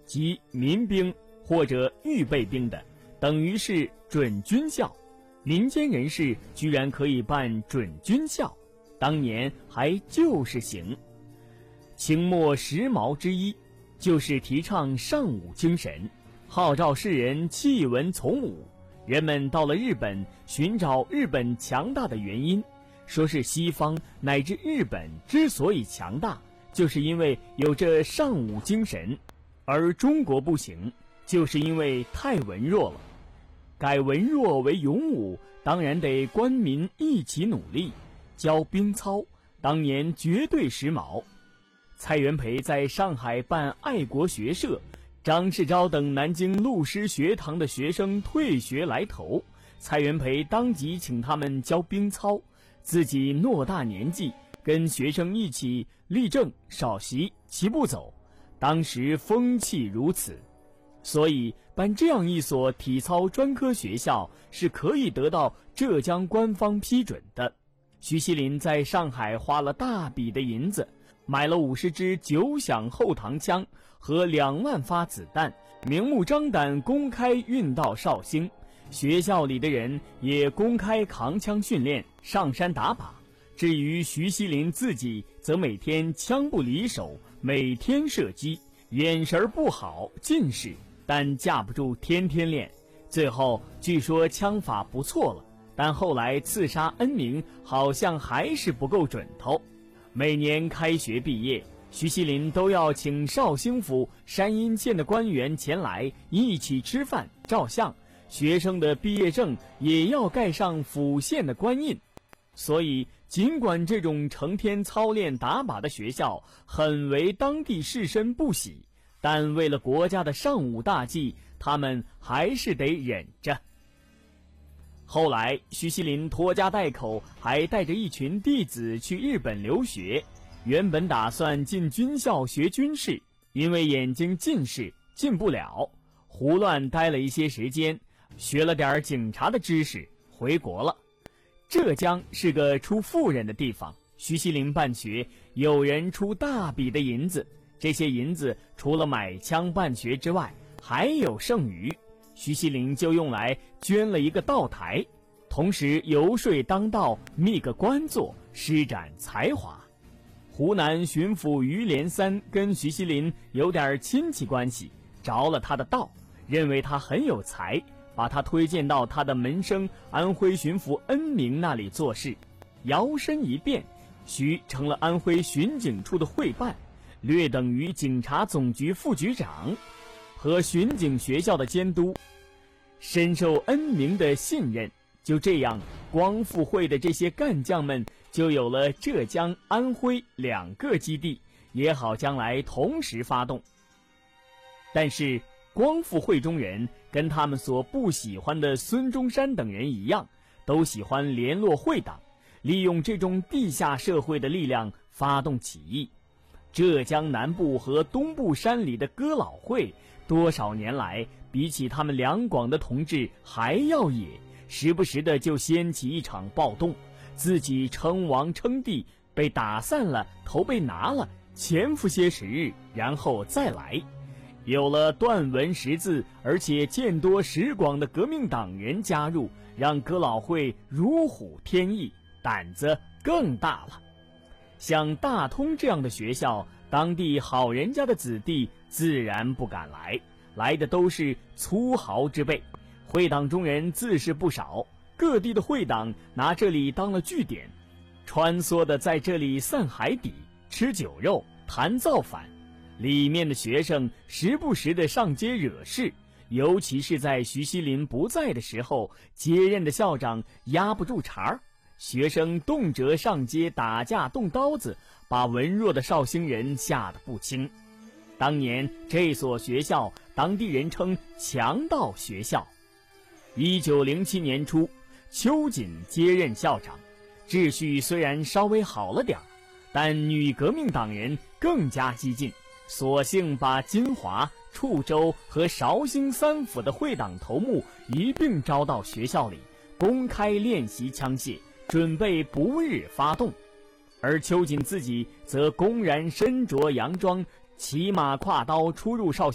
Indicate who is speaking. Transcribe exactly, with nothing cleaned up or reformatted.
Speaker 1: 即民兵或者预备兵的，等于是准军校。民间人士居然可以办准军校，当年还就是行。清末时髦之一，就是提倡尚武精神，号召世人弃文从武。人们到了日本，寻找日本强大的原因，说是西方乃至日本之所以强大，就是因为有这尚武精神，而中国不行，就是因为太文弱了。改文弱为勇武，当然得官民一起努力。教兵操，当年绝对时髦。蔡元培在上海办爱国学社，张世钊等南京陆师学堂的学生退学来投，蔡元培当即请他们教兵操，自己偌大年纪，跟学生一起立正、稍息、齐步走，当时风气如此。所以办这样一所体操专科学校是可以得到浙江官方批准的。徐锡麟在上海花了大笔的银子，买了五十支九响后膛枪和两万发子弹，明目张胆公开运到绍兴。学校里的人也公开扛枪训练，上山打靶。至于徐锡麟自己，则每天枪不离手，每天射击，眼神不好，近视，但架不住天天练。最后据说枪法不错了，但后来刺杀恩铭好像还是不够准头。每年开学毕业，徐锡麟都要请绍兴府山阴县的官员前来一起吃饭照相，学生的毕业证也要盖上府县的官印。所以尽管这种成天操练打靶的学校很为当地士绅不喜，但为了国家的尚武大计，他们还是得忍着。后来徐锡麟拖家带口，还带着一群弟子去日本留学，原本打算进军校学军事，因为眼睛近视进不了，胡乱待了一些时间，学了点警察的知识，回国了。浙江是个出富人的地方，徐锡麟办学，有人出大笔的银子，这些银子除了买枪办学之外，还有剩余，徐锡麟就用来捐了一个道台，同时游说当道，觅个官做，施展才华。湖南巡抚于连三跟徐锡麟有点亲戚关系，着了他的道，认为他很有才，把他推荐到他的门生安徽巡抚恩铭那里做事。摇身一变，徐成了安徽巡警处的会办，略等于警察总局副局长和巡警学校的监督，深受恩铭的信任。就这样，光复会的这些干将们就有了浙江、安徽两个基地，也好将来同时发动。但是光复会中人跟他们所不喜欢的孙中山等人一样，都喜欢联络会党，利用这种地下社会的力量发动起义。浙江南部和东部山里的哥老会，多少年来比起他们两广的同志还要野，时不时的就掀起一场暴动，自己称王称帝，被打散了，头被拿了，潜伏些时日，然后再来。有了断文识字而且见多识广的革命党人加入，让哥老会如虎添翼，胆子更大了。像大通这样的学校，当地好人家的子弟自然不敢来，来的都是粗豪之辈。会党中人自是不少，各地的会党拿这里当了据点，穿梭的在这里散海底，吃酒肉，谈造反。里面的学生时不时的上街惹事，尤其是在徐锡麟不在的时候，接任的校长压不住茬儿，学生动辄上街打架动刀子，把文弱的绍兴人吓得不轻。当年这所学校当地人称强盗学校。一九零七年初，秋瑾接任校长，秩序虽然稍微好了点儿，但女革命党人更加激进，索性把金华、处州和绍兴三府的会党头目一并招到学校里，公开练习枪械，准备不日发动。而秋瑾自己则公然身着洋装，骑马挎刀出入绍兴